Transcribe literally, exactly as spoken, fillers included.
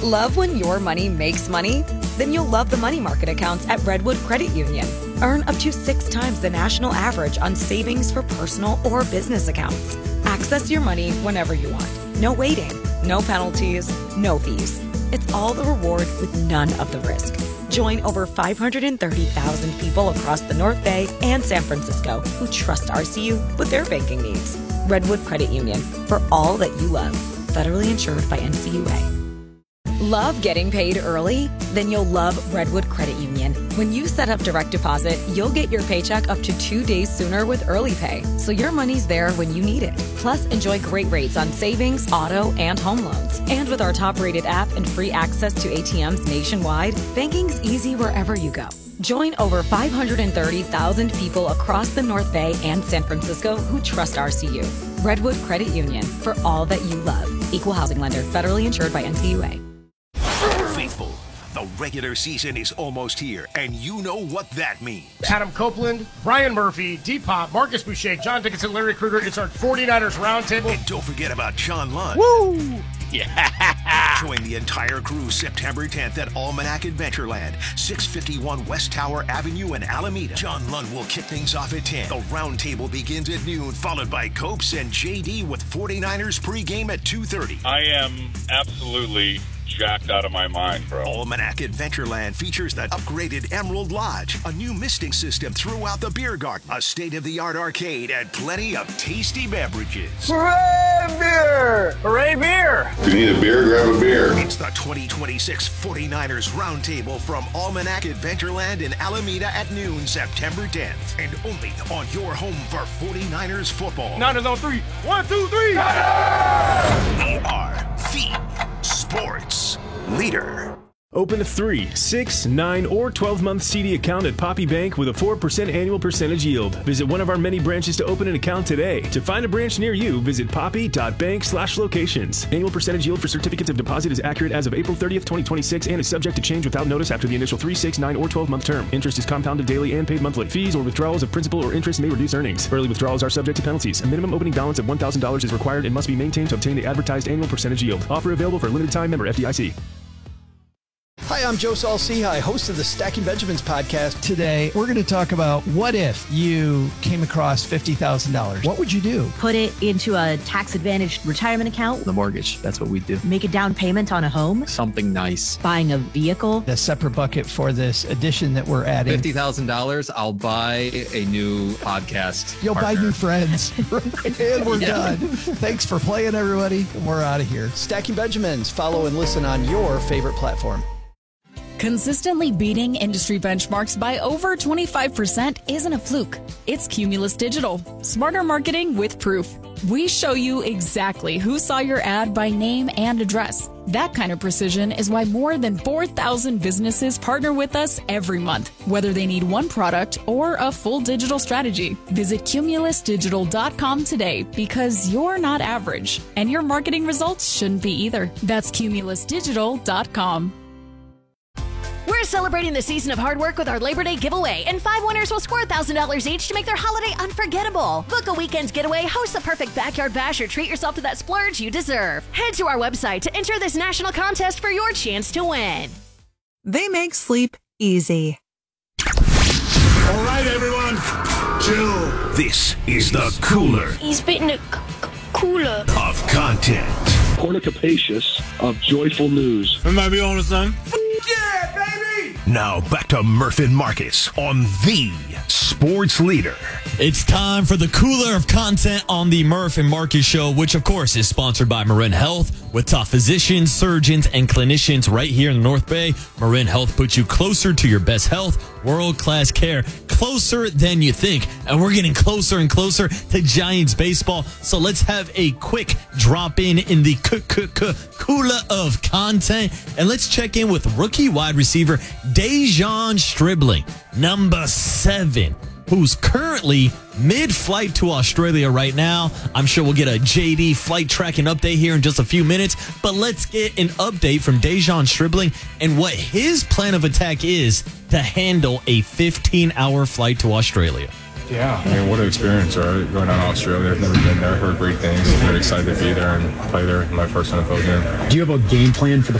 Love when your money makes money? Then you'll love the money market accounts at Redwood Credit Union. Earn up to six times the national average on savings for personal or business accounts. Access your money whenever you want. No waiting, no penalties, no fees. It's all the reward with none of the risk. Join over five hundred thirty thousand people across the North Bay and San Francisco who trust R C U with their banking needs. Redwood Credit Union, for all that you love. Federally insured by N C U A. Love getting paid early? Then you'll love Redwood Credit Union. When you set up direct deposit, you'll get your paycheck up to two days sooner with Early Pay, so your money's there when you need it. Plus, enjoy great rates on savings, auto, and home loans. And with our top-rated app and free access to A T Ms nationwide, banking's easy wherever you go. Join over five hundred thirty thousand people across the North Bay and San Francisco who trust R C U. Redwood Credit Union, for all that you love. Equal housing lender, federally insured by N C U A. Faithful, the regular season is almost here, and you know what that means. Adam Copeland, Brian Murphy, D-Pop, Marcus Boucher, John Dickinson, Larry Krueger. It's our forty-niners Roundtable. And don't forget about John Lund. Woo! Yeah! Join the entire crew September tenth at Almanac Adventureland, six fifty-one West Tower Avenue in Alameda. John Lund will kick things off at ten. The Roundtable begins at noon, followed by Copes and J D with forty-niners pregame at two thirty. I am absolutely jacked out of my mind, bro. Almanac Adventureland features the upgraded Emerald Lodge, a new misting system throughout the beer garden, a state-of-the-art arcade, and plenty of tasty beverages. Hooray beer! Hooray beer! If you need a beer, grab a beer. It's the twenty twenty-six forty-niners Roundtable from Almanac Adventureland in Alameda at noon, September tenth. And only on your home for forty-niners football. Niners on three. One, two, three. We are the sports leader. Open a three, six, nine, or twelve-month C D account at Poppy Bank with a four percent annual percentage yield. Visit one of our many branches to open an account today. To find a branch near you, visit poppy.bank slash locations. Annual percentage yield for certificates of deposit is accurate as of April thirtieth, twenty twenty-six and is subject to change without notice after the initial three, six, nine, or twelve-month term. Interest is compounded daily and paid monthly. Fees or withdrawals of principal or interest may reduce earnings. Early withdrawals are subject to penalties. A minimum opening balance of one thousand dollars is required and must be maintained to obtain the advertised annual percentage yield. Offer available for a limited time. Member F D I C. Hi, I'm Joe Saul-Sehy, host of the Stacking Benjamins podcast. Today, we're going to talk about what if you came across fifty thousand dollars. What would you do? Put it into a tax-advantaged retirement account. The mortgage, that's what we do. Make a down payment on a home. Something nice. Buying a vehicle. A separate bucket for this addition that we're adding. fifty thousand dollars, I'll buy a new podcast You'll partner. buy new friends. And we're yeah. done. Thanks for playing, everybody. And we're out of here. Stacking Benjamins. Follow and listen on your favorite platform. Consistently beating industry benchmarks by over twenty-five percent isn't a fluke. It's Cumulus Digital. Smarter marketing with proof. We show you exactly who saw your ad by name and address. That kind of precision is why more than four thousand businesses partner with us every month, whether they need one product or a full digital strategy. Visit cumulus digital dot com today because you're not average, and your marketing results shouldn't be either. That's cumulus digital dot com. We're celebrating the season of hard work with our Labor Day giveaway, and five winners will score one thousand dollars each to make their holiday unforgettable. Book a weekend's getaway, host the perfect backyard bash, or treat yourself to that splurge you deserve. Head to our website to enter this national contest for your chance to win. They make sleep easy. All right, everyone, chill. This is the cooler. He's bitten a c- c- cooler of content. Cornucapacious of joyful news. Somebody be on to something? Yeah, baby! Now back to Murph and Marcus on the Sports Leader. It's time for the cooler of content on the Murph and Marcus Show, which of course is sponsored by Marin Health with top physicians, surgeons, and clinicians right here in the North Bay. Marin Health puts you closer to your best health, world-class care, closer than you think. And we're getting closer and closer to Giants baseball. So let's have a quick drop in in the cooler of content. And let's check in with rookie wide receiver Dejon Stribling, number seven, who's currently mid-flight to Australia right now. I'm sure we'll get a J D flight tracking update here in just a few minutes, but let's get an update from Dejon Stribling and what his plan of attack is to handle a fifteen-hour flight to Australia. Yeah, I mean, what an experience, right? Going out to Australia, I've never been there, heard great things. Very excited to be there and play there in my first N F L game. Do you have a game plan for the